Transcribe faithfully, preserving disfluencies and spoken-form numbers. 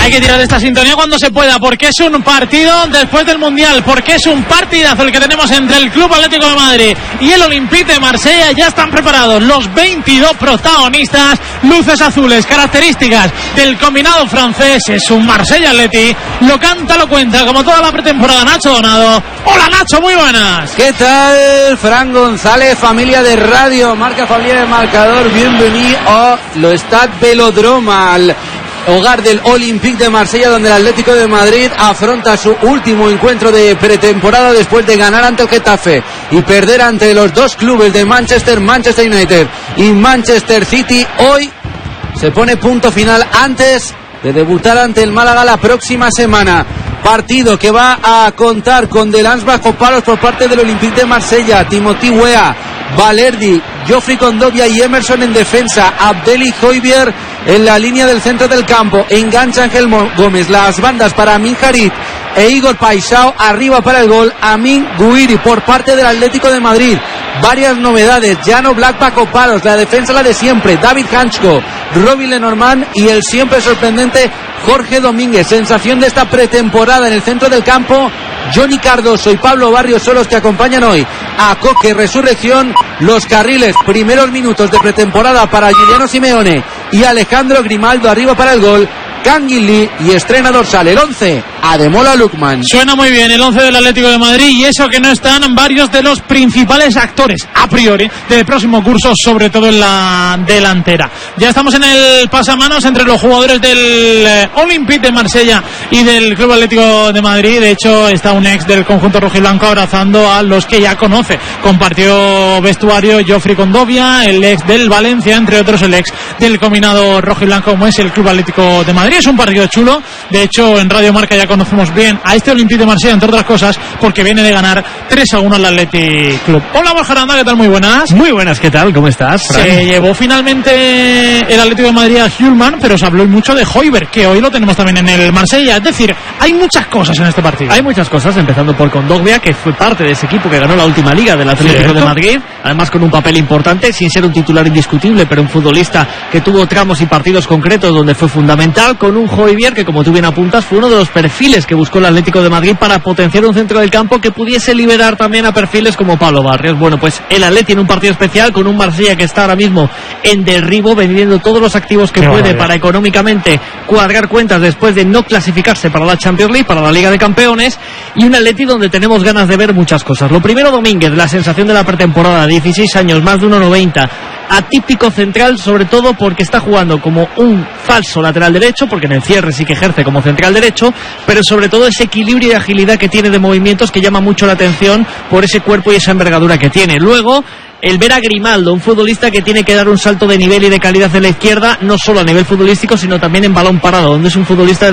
Hay que tirar de esta sintonía cuando se pueda, porque es un partido después del Mundial, porque es un partidazo el que tenemos entre el Club Atlético de Madrid y el Olympique de Marsella. Ya están preparados los veintidós protagonistas, luces azules, características del combinado francés. Es un Marsella Atleti, lo canta, lo cuenta, como toda la pretemporada, Nacho Donado. Hola Nacho, muy buenas. ¿Qué tal, Fran González, familia de radio, marca familia de marcador? Bienvenido a lo Stade Velodrome, al hogar del Olympique de Marsella, donde el Atlético de Madrid afronta su último encuentro de pretemporada después de ganar ante el Getafe y perder ante los dos clubes de Manchester, Manchester United y Manchester City. Hoy se pone punto final antes de debutar ante el Málaga la próxima semana. Partido que va a contar con Delans bajo palos por parte del Olympique de Marsella, Timothy Weah, Valerdi, Geoffrey Kondogbia y Emerson en defensa, Abdeli Højbjerg en la línea del centro del campo, engancha Ángel Gómez, las bandas para Amin Harit e Igor Paixão, arriba para el gol Amin Gouiri por parte del Atlético de Madrid. Varias novedades, Jano Black bajo palos, la defensa la de siempre, David Hanchko, Robbie Lenormand y el siempre sorprendente Jorge Domínguez. Sensación de esta pretemporada en el centro del campo, Johnny Cardoso y Pablo Barrios son los que acompañan hoy a Coque Resurrección. Los carriles, primeros minutos de pretemporada para Giuliano Simeone y Alejandro Grimaldo, arriba para el gol Kangin Lee, y estrena dorsal el once, Ademola Lookman. Suena muy bien el once del Atlético de Madrid, y eso que no están varios de los principales actores a priori del próximo curso, sobre todo en la delantera. Ya estamos en el pasamanos entre los jugadores del eh, Olympique de Marsella y del Club Atlético de Madrid. De hecho está un ex del conjunto rojiblanco abrazando a los que ya conoce. Compartió vestuario Geoffrey Kondogbia, el ex del Valencia, entre otros el ex del combinado rojiblanco como es el Club Atlético de Madrid. Es un partido chulo. De hecho en Radio Marca ya conocemos bien a este Olympique de Marsella, entre otras cosas porque viene de ganar tres a uno al Athletic Club. Hola Borja Aranda, ¿qué tal? Muy buenas. Muy buenas, ¿qué tal? ¿Cómo estás, Fran? Se llevó finalmente el Atlético de Madrid a Hjulman, pero se habló mucho de Højbjerg, que hoy lo tenemos también en el Marsella. Es decir, hay muchas cosas en este partido. Hay muchas cosas, empezando por Kondogbia, que fue parte de ese equipo que ganó la última liga del Atlético ¿Cierto? de Madrid, además con un papel importante, sin ser un titular indiscutible, pero un futbolista que tuvo tramos y partidos concretos donde fue fundamental, con un Højbjerg que, como tú bien apuntas, fue uno de los perfiles que buscó el Atlético de Madrid para potenciar un centro del campo que pudiese liberar también a perfiles como Pablo Barrios. Bueno, pues el Atlético tiene un partido especial con un Marsella que está ahora mismo en derribo, vendiendo todos los activos que Qué puede para económicamente cuadrar cuentas después de no clasificarse para la Champions League, para la Liga de Campeones, y un Atlético donde tenemos ganas de ver muchas cosas. Lo primero, Domínguez, la sensación de la pretemporada, dieciséis años, más de uno noventa, atípico central, sobre todo porque está jugando como un falso lateral derecho, porque en el cierre sí que ejerce como central derecho, pero sobre todo ese equilibrio y agilidad que tiene de movimientos que llama mucho la atención por ese cuerpo y esa envergadura que tiene. Luego, el ver a Grimaldo, un futbolista que tiene que dar un salto de nivel y de calidad en la izquierda, no solo a nivel futbolístico, sino también en balón parado, donde es un futbolista